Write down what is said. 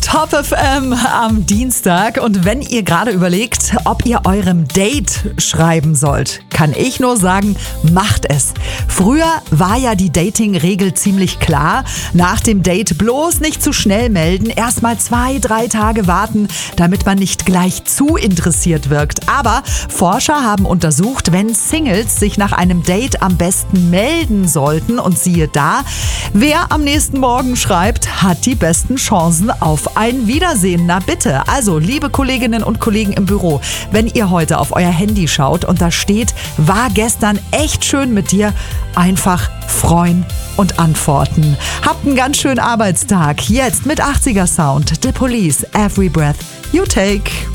Top FM am Dienstag. Und wenn ihr gerade überlegt, ob ihr eurem Date schreiben sollt, kann ich nur sagen, macht es. Früher war ja die Dating-Regel ziemlich klar. Nach dem Date bloß nicht zu schnell melden, erst mal 2-3 Tage warten, damit man nicht gleich zu interessiert wirkt. Aber Forscher haben untersucht, wenn Singles sich nach einem Date am besten melden sollten, und siehe da, wer am nächsten Morgen schreibt, hat die besten Chancen auf ein Wiedersehen. Na bitte. Also, liebe Kolleginnen und Kollegen im Büro, wenn ihr heute auf euer Handy schaut und da steht, war gestern echt schön mit dir, einfach freuen und antworten. Habt einen ganz schönen Arbeitstag. Jetzt mit 80er Sound. The Police, Every Breath You Take.